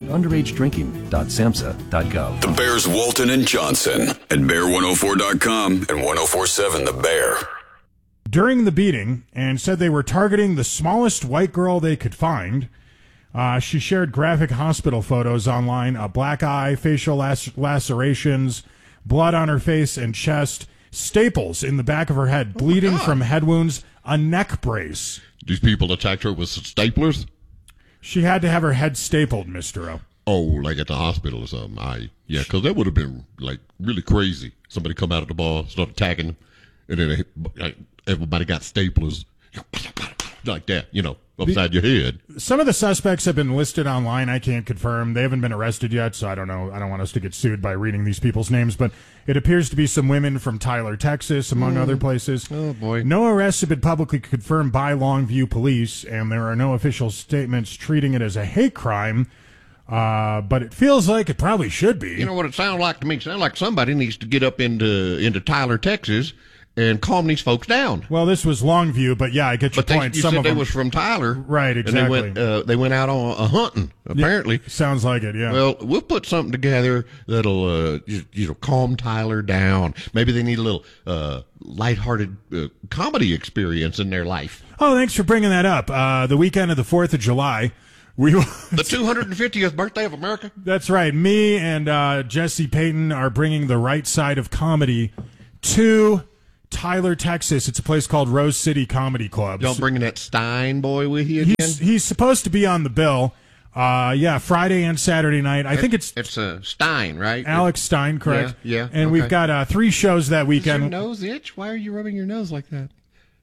underagedrinking.samhsa.gov. The Bears Walton and Johnson at Bear104.com and 104.7 The Bear. During the beating, and said they were targeting the smallest white girl they could find. She shared graphic hospital photos online, a black eye, facial lacerations, blood on her face and chest, staples in the back of her head, bleeding from head wounds, a neck brace. These people attacked her with staplers? She had to have her head stapled, Mr. O. Oh, like at the hospital or something. Yeah, because that would have been, like, really crazy. Somebody come out of the bar, start attacking them, and then everybody got staplers like that, upside your head. Some of the suspects have been listed online. I can't confirm. They haven't been arrested yet, so I don't know. I don't want us to get sued by reading these people's names, but it appears to be some women from Tyler, Texas, among other places. Oh, boy. No arrests have been publicly confirmed by Longview police, and there are no official statements treating it as a hate crime, but it feels like it probably should be. You know what it sounds like to me? It sounds like somebody needs to get up into Tyler, Texas, and calm these folks down. Well, this was Longview, but yeah, I get your point. You Some said of they them was from Tyler, right? Exactly. And they went out on a hunting. Apparently, yeah, sounds like it. Yeah. Well, we'll put something together that'll calm Tyler down. Maybe they need a little lighthearted comedy experience in their life. Oh, thanks for bringing that up. The weekend of the 4th of July. The 250th birthday of America? That's right. Me and Jesse Payton are bringing the right side of comedy to Tyler, Texas. It's a place called Rose City Comedy Club. Y'all bringing that Stein boy with you again? He's supposed to be on the bill. Friday and Saturday night. I think it's Stein, right? Alex Stein, correct? Yeah. And we've got 3 shows that weekend. Does your nose itch? Why are you rubbing your nose like that?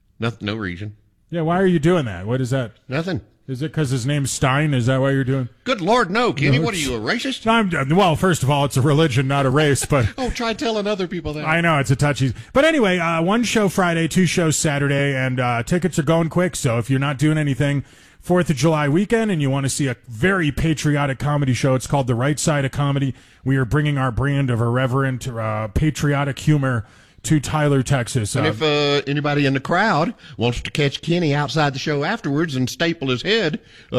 No reason. Yeah, why are you doing that? What is that? Nothing. Is it because his name's Stein? Is that why you're doing? Good Lord, no, Kenny. What are you, a racist? Well, first of all, it's a religion, not a race. But try telling other people that. I know, it's a touchy. But anyway, 1 show Friday, 2 shows Saturday, and tickets are going quick. So if you're not doing anything 4th of July weekend and you want to see a very patriotic comedy show, it's called The Right Side of Comedy. We are bringing our brand of irreverent, patriotic humor to Tyler, Texas. And if anybody in the crowd wants to catch Kenny outside the show afterwards and staple his head,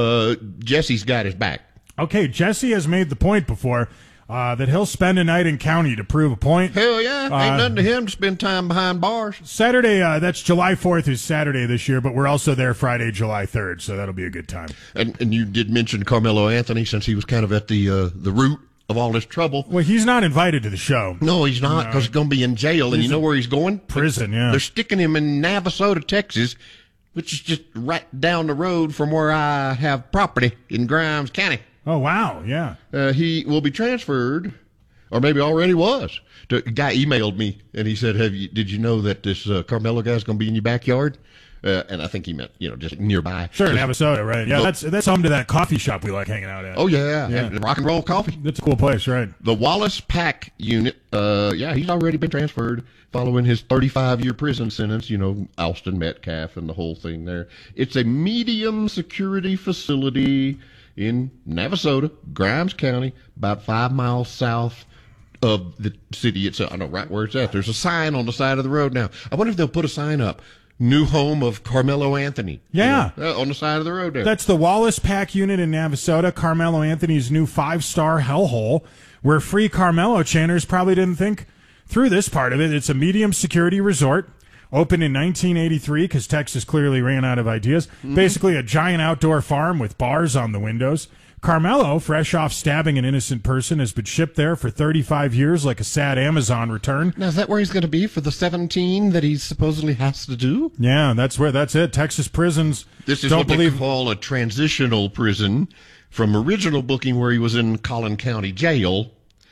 Jesse's got his back. Okay, Jesse has made the point before that he'll spend a night in county to prove a point. Hell yeah. Ain't nothing to him to spend time behind bars. Saturday, that's July 4th is Saturday this year, but we're also there Friday, July 3rd, so that'll be a good time. And you did mention Carmelo Anthony, since he was kind of at the root of all this trouble. Well, he's not invited to the show. No, he's not, because he's going to be in jail. And you know where he's going? Prison, yeah. They're sticking him in Navasota, Texas, which is just right down the road from where I have property in Grimes County. Oh, wow, yeah. He will be transferred, or maybe already was. A guy emailed me, and he said, did you know that this Carmelo guy's going to be in your backyard? And I think he meant, just nearby. Sure, in Navasota, right. Yeah, that's home to that coffee shop we like hanging out at. Oh, yeah. Rock and roll coffee. That's a cool place, right. The Wallace Pack unit, he's already been transferred following his 35-year prison sentence, Alston Metcalf and the whole thing there. It's a medium security facility in Navasota, Grimes County, about 5 miles south of the city itself. I know right where it's at. There's a sign on the side of the road now. I wonder if they'll put a sign up. New home of Carmelo Anthony. Yeah. On the side of the road there. That's the Wallace Pack unit in Navasota, Carmelo Anthony's new 5-star hellhole, where free Carmelo chanters probably didn't think through this part of it. It's a medium security resort, opened in 1983 because Texas clearly ran out of ideas. Mm-hmm. Basically a giant outdoor farm with bars on the windows. Carmelo, fresh off stabbing an innocent person, has been shipped there for 35 years like a sad Amazon return. Now, is that where he's going to be for the 17 that he supposedly has to do? Yeah, that's it. Texas prisons This is what they call a transitional prison from original booking where he was in Collin County Jail.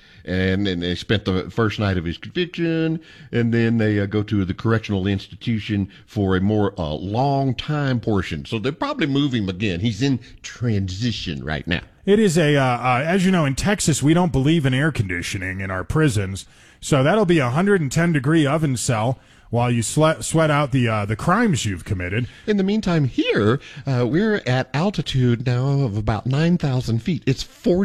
And then they spent the first night of his conviction, and then they go to the correctional institution for a more long time portion. So they'll probably move him again. He's in transition right now. It is as you know, in Texas, we don't believe in air conditioning in our prisons. So that'll be a 110-degree oven cell while you sweat out the crimes you've committed. In the meantime, here, we're at altitude now of about 9,000 feet. It's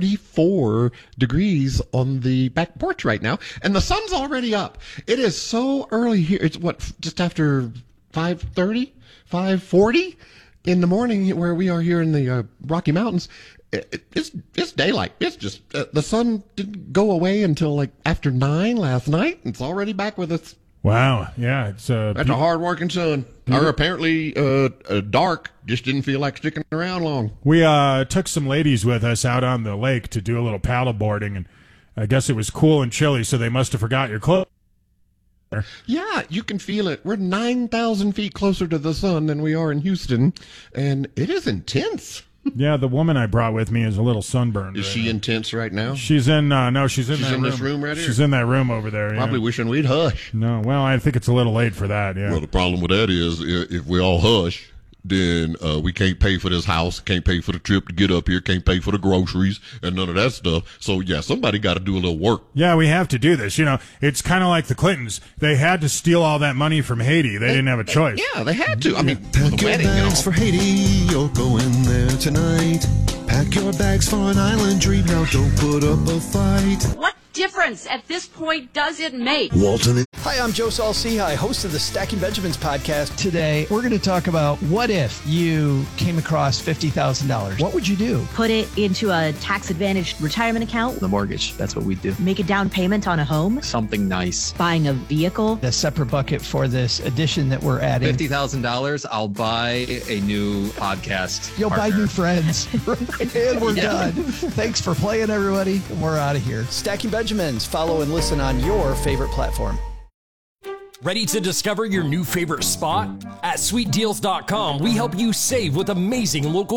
44 degrees on the back porch right now, and the sun's already up. It is so early here. It's just after 5:30, 5:40? in the morning where we are here in the Rocky Mountains, it's daylight. It's just the sun didn't go away until like after 9 last night. It's already back with us. Wow. Yeah. It's That's a hard-working sun. Or apparently dark. Just didn't feel like sticking around long. We took some ladies with us out on the lake to do a little paddle boarding, and I guess it was cool and chilly, so they must have forgot your clothes. Yeah, you can feel it. We're 9,000 feet closer to the sun than we are in Houston, and it is intense. Yeah, the woman I brought with me is a little sunburned. Is she intense right now? She's in. No, she's in. She's that in room. this room right here? She's in that room over there. Probably wishing we'd hush. No, well, I think it's a little late for that. Yeah. Well, the problem with that is if we all hush, then we can't pay for this house, can't pay for the trip to get up here, can't pay for the groceries, and none of that stuff. So, yeah, somebody got to do a little work. Yeah, we have to do this. You know, it's kind of like the Clintons. They had to steal all that money from Haiti. They didn't have a choice. Yeah, they had to. I mean, Pack the your wedding, bags for Haiti, you're going there tonight. Pack your bags for an island dream, now don't put up a fight. What difference at this point does it make? Walton. Hi, I'm Joe Saul-Sehy, host of the Stacking Benjamins podcast. Today, we're going to talk about what if you came across $50,000? What would you do? Put it into a tax-advantaged retirement account. The mortgage, that's what we do. Make a down payment on a home. Something nice. Buying a vehicle. A separate bucket for this addition that we're adding. $50,000, I'll buy a new podcast. You'll partner. buy new friends. And we're done. Thanks for playing, everybody. And we're out of here. Stacking Benjamins. Follow and listen on your favorite platform. Ready to discover your new favorite spot? At sweetdeals.com, we help you save with amazing local